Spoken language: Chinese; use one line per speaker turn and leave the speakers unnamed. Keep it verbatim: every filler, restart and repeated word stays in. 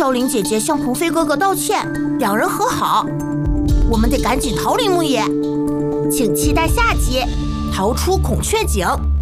昭玲姐姐向鹏飞哥哥道歉，两人和好。我们得赶紧逃离牧野，请期待下集《逃出孔雀井》。